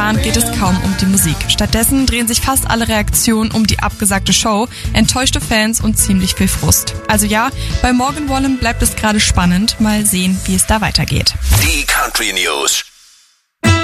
Momentan geht es kaum um die Musik. Stattdessen drehen sich fast alle Reaktionen um die abgesagte Show, enttäuschte Fans und ziemlich viel Frust. Also ja, bei Morgan Wallen bleibt es gerade spannend. Mal sehen, wie es da weitergeht. Die Country News.